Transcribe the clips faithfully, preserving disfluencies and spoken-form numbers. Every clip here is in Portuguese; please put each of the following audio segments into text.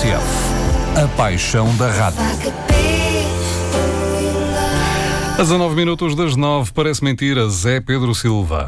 S F. A paixão da rádio. A dezanove minutos das nove, parece mentira, Zé Pedro Silva.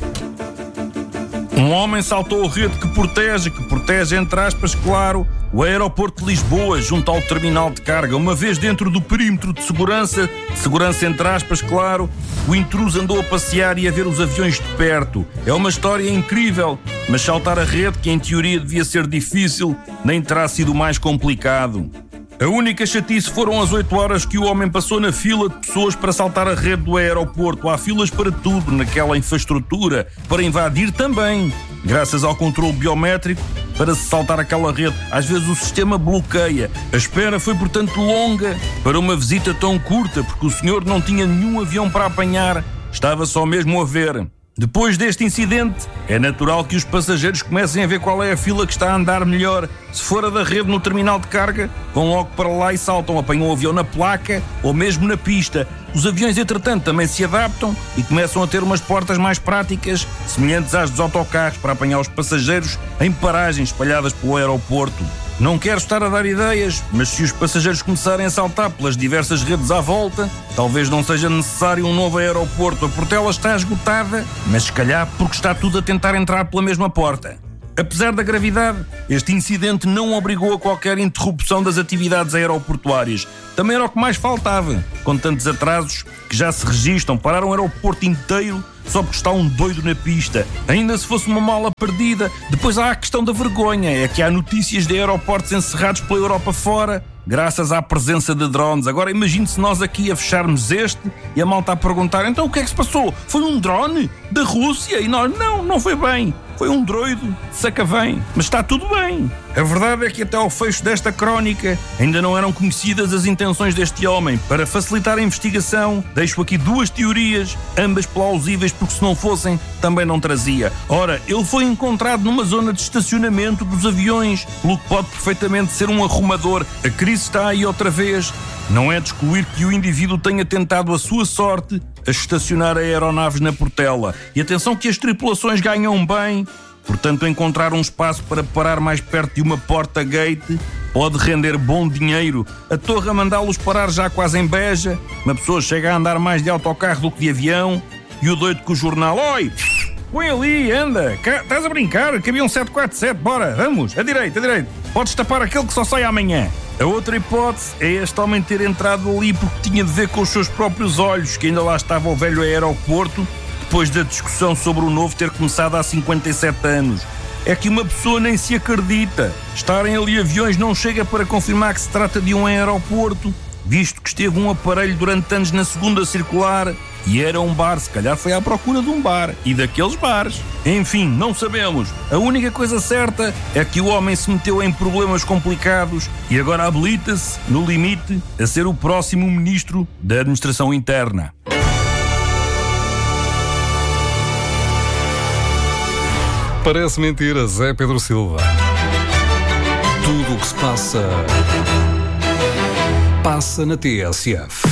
Um homem saltou a rede que protege, que protege, entre aspas, claro, o aeroporto de Lisboa, junto ao terminal de carga. Uma vez dentro do perímetro de segurança, segurança entre aspas, claro, o intruso andou a passear e a ver os aviões de perto. É uma história incrível, mas saltar a rede, que em teoria devia ser difícil, nem terá sido o mais complicado. A única chatice foram as oito horas que o homem passou na fila de pessoas para saltar a rede do aeroporto. Há filas para tudo naquela infraestrutura, para invadir também. Graças ao controle biométrico, para se saltar aquela rede, às vezes o sistema bloqueia. A espera foi, portanto, longa para uma visita tão curta, porque o senhor não tinha nenhum avião para apanhar, estava só mesmo a ver. Depois deste incidente, é natural que os passageiros comecem a ver qual é a fila que está a andar melhor. Se for a da rede no terminal de carga, vão logo para lá e saltam, apanham o avião na placa ou mesmo na pista. Os aviões, entretanto, também se adaptam e começam a ter umas portas mais práticas, semelhantes às dos autocarros, para apanhar os passageiros em paragens espalhadas pelo aeroporto. Não quero estar a dar ideias, mas se os passageiros começarem a saltar pelas diversas redes à volta, talvez não seja necessário um novo aeroporto. A Portela está esgotada, mas se calhar porque está tudo a tentar entrar pela mesma porta. Apesar da gravidade, este incidente não obrigou a qualquer interrupção das atividades aeroportuárias. Também era o que mais faltava, com tantos atrasos que já se registram. Pararam o aeroporto inteiro só porque está um doido na pista. Ainda se fosse uma mala perdida. Depois há a questão da vergonha. É que há notícias de aeroportos encerrados pela Europa fora, graças à presença de drones. Agora imagine-se nós aqui a fecharmos este e a malta a perguntar: então o que é que se passou? Foi um drone da Rússia? E nós, não, não foi bem. Foi um droido de Sacavém. Mas está tudo bem. A verdade é que até ao fecho desta crónica ainda não eram conhecidas as intenções deste homem. Para facilitar a investigação, deixo aqui duas teorias, ambas plausíveis, porque se não fossem, também não trazia. Ora, ele foi encontrado numa zona de estacionamento dos aviões, pelo que pode perfeitamente ser um arrumador. A crise está aí outra vez. Não é de excluir que o indivíduo tenha tentado a sua sorte a estacionar aeronaves na Portela. E atenção que as tripulações ganham bem, portanto encontrar um espaço para parar mais perto de uma porta-gate pode render bom dinheiro. A torre a mandá-los parar já quase em Beja, uma pessoa chega a andar mais de autocarro do que de avião, e o doido com o jornal: oi, põe ali, anda, cá, estás a brincar, que havia um sete quatro sete, bora, vamos, a direita, a direita, podes tapar aquele que só sai amanhã. A outra hipótese é este homem ter entrado ali porque tinha de ver com os seus próprios olhos que ainda lá estava o velho aeroporto, depois da discussão sobre o novo ter começado há cinquenta e sete anos. É que uma pessoa nem se acredita. Estarem ali aviões não chega para confirmar que se trata de um aeroporto, visto que esteve um aparelho durante anos na segunda circular e era um bar. Se calhar foi à procura de um bar e daqueles bares. Enfim, não sabemos. A única coisa certa é que o homem se meteu em problemas complicados e agora habilita-se, no limite, a ser o próximo ministro da Administração Interna. Parece mentira, Zé Pedro Silva. Tudo o que se passa, passa na T S F.